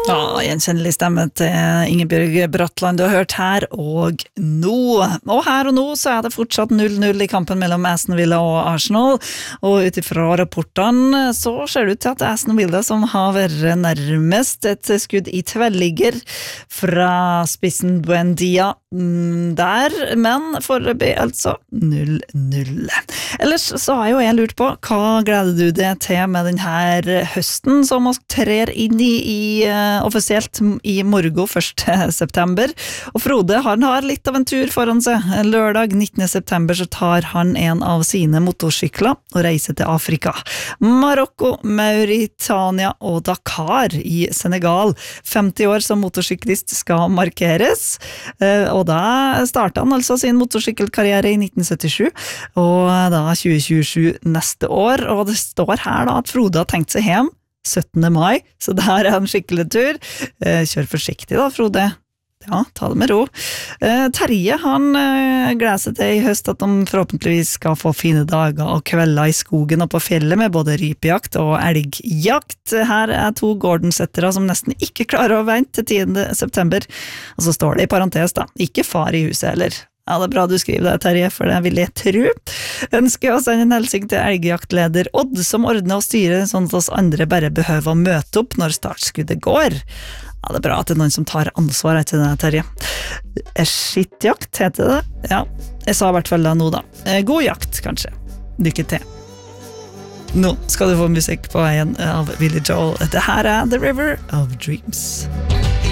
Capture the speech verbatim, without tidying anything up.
Ja, gjenkjennelig stemme til Ingebjørg Bratland du har hørt her og nå. Og her og nå så er det fortsatt null null i kampen mellom Aston Villa og Arsenal, og utifra rapportene så ser det ut til at Aston Villa som har vært nærmest et skudd i tverrligger fra spissen Buendia der, men foreløpig altså null null. Ellers så har jo jeg lurt på, hva gleder du deg til med denne høsten som trer inn i, i uh, offisielt i morgen første september? Og Frode, han har litt av en tur foran seg. Lørdag nittende september så tar han en av sine motorsykler og reiser til Afrika. Marokko, Mauritania og Dakar i Senegal. femti år som motorsyklist skal markeres, uh, og da startet han altså sin motorsykkelkarriere i nitten syttisju, og da tjue tjuesju neste år, og det står her da at Frode har tenkt seg hjem syttende mai, så det her er en skikkelig tur. Kjør forsiktig da, Frode. Ja, ta det med ro. Terje, han gleder seg til i høst at de forhåpentligvis skal få fine dager og kvelder i skogen og på fjellet med både rypejakt og elgjakt. Her er to Gordon-settere som nesten ikke klarer å vente til tiende september. Og så står det i parentes da, ikke far i huset heller. Ja, det er bra du skriver det, Terje, for det vil jeg tro. Ønsker å sende en helsing til elgjaktleder Odd, som ordner og styrer sånn at oss andre bare behøver å møte opp når startskuddet går. Ja, det er bra at det er noen som tar ansvar etter det, Terje. Skittjakt heter det. Ja, jeg sa i hvert fall da nå da. God jakt, kanskje. Lykke til. Nå skal du få musikk på veien av Billy Joel. Dette her er The River of Dreams.